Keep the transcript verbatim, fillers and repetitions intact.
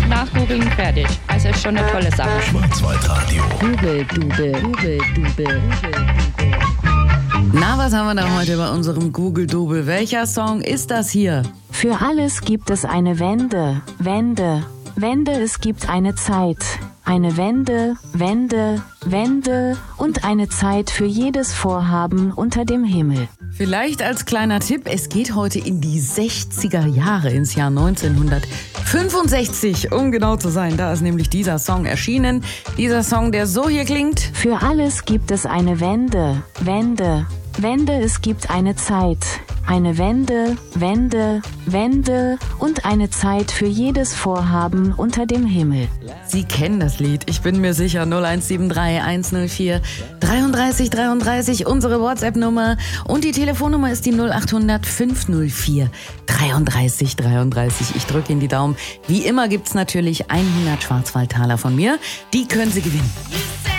nachgoogeln, fertig. Also ist schon eine tolle Sache. Schwarzwaldradio. Google Dubel, Google Dubel. Na, was haben wir da heute bei unserem Google Dubel? Welcher Song ist das hier? Für alles gibt es eine Wende, Wende, Wende, es gibt eine Zeit. Eine Wende, Wende, Wende und eine Zeit für jedes Vorhaben unter dem Himmel. Vielleicht als kleiner Tipp, es geht heute in die sechziger Jahre, ins Jahr neunzehnhundertfünfundsechzig, um genau zu sein. Da ist nämlich dieser Song erschienen. Dieser Song, der so hier klingt. Für alles gibt es eine Wende, Wende, Wende, es gibt eine Zeit. Eine Wende, Wende, Wende und eine Zeit für jedes Vorhaben unter dem Himmel. Sie kennen das Lied, ich bin mir sicher. null eins sieben drei eins null vier dreiunddreißig dreiunddreißig, unsere WhatsApp-Nummer. Und die Telefonnummer ist die null acht hundert fünf null vier dreiunddreißig dreiunddreißig. Ich drücke Ihnen die Daumen. Wie immer gibt's natürlich hundert Schwarzwaldtaler von mir. Die können Sie gewinnen.